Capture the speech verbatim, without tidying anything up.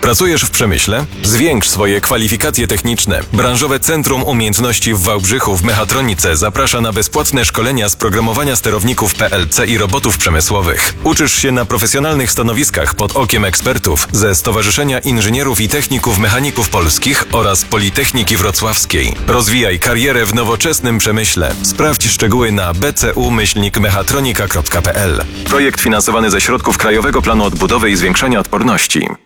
Pracujesz w przemyśle? Zwiększ swoje kwalifikacje techniczne. Branżowe Centrum Umiejętności w Wałbrzychu w Mechatronice zaprasza na bezpłatne szkolenia z programowania sterowników P L C i robotów przemysłowych. Uczysz się na profesjonalnych stanowiskach pod okiem ekspertów ze Stowarzyszenia Inżynierów i Techników Mechaników Polskich oraz Politechniki Wrocławskiej. Rozwijaj karierę w nowoczesnym przemyśle. Sprawdź szczegóły na b c u myślnik mechatronika kropka p l. Projekt finansowany ze środków Krajowego Planu Odbudowy i Zwiększania Odporności.